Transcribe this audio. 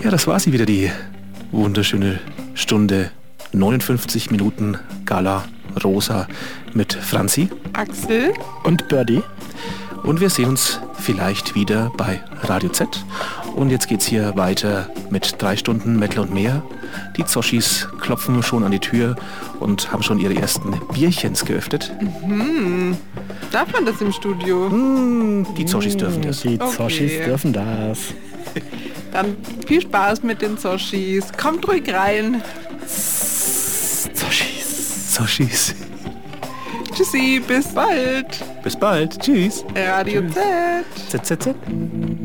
Ja, das war sie wieder, die wunderschöne Stunde 59 Minuten Gala Rosa mit Franzi, Axel und Birdie. und wir sehen uns vielleicht wieder bei Radio Z. Und jetzt geht's hier weiter mit 3 Stunden Metal und mehr. Die Zoschis klopfen schon an die Tür und haben schon ihre ersten Bierchens geöffnet. Darf man das im Studio? Die Zoschis dürfen das. Die Okay. Zoschis dürfen das. Dann viel Spaß mit den Zoschis. Kommt ruhig rein. Zoschis. Tschüssi, bis bald. Bis bald. Tschüss. Radio Z. ZZZ.